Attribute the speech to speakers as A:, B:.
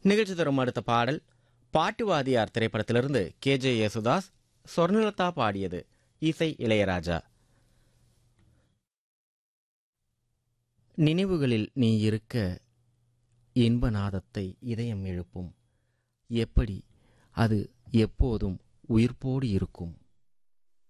A: நிகழ்ச்சி தரும் அடுத்த பாடல் பாட்டுவாதியார் திரைப்படத்திலிருந்து KJ யேசுதாஸ், சொர்ணலதா பாடியது. இசை இளையராஜா. நினைவுகளில் நீ இருக்க இன்பநாதத்தை இதயம் எழுப்பும், எப்படி அது எப்போதும் உயிர்ப்போடு இருக்கும்.